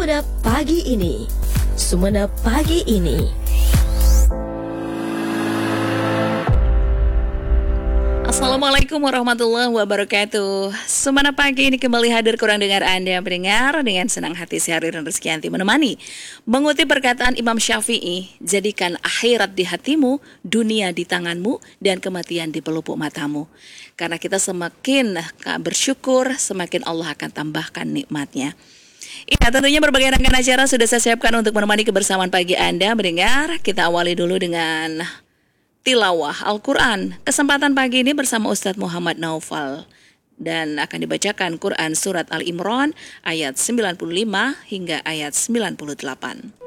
Sumenep Pagi Ini. Sumenep Pagi Ini. Assalamualaikum warahmatullahi wabarakatuh. Sumenep Pagi ini kembali hadir kurang dengar Anda pendengar dengan senang hati Syahrir dan Rizkyanti menemani. Mengutip perkataan Imam Syafi'i, jadikan akhirat di hatimu, dunia di tanganmu, dan kematian di pelupuk matamu. Karena kita semakin bersyukur, semakin Allah akan tambahkan nikmatnya. Iya, tentunya berbagai rangkaian acara sudah saya siapkan untuk menemani kebersamaan pagi Anda mendengar. Kita awali dulu dengan tilawah Al-Quran. Kesempatan pagi ini bersama Ustadz Muhammad Naufal. Dan akan dibacakan Quran Surat Al-Imran ayat 95 hingga ayat 98.